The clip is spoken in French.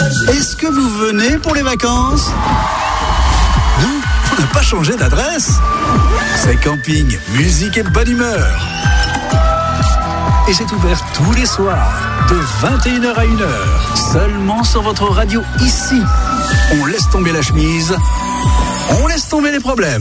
Est-ce que vous venez pour les vacances? Non, on n'a pas changé d'adresse. C'est camping, musique et bonne humeur. Et c'est ouvert tous les soirs, de 21h à 1h, seulement sur votre radio ici. On laisse tomber la chemise, on laisse tomber les problèmes.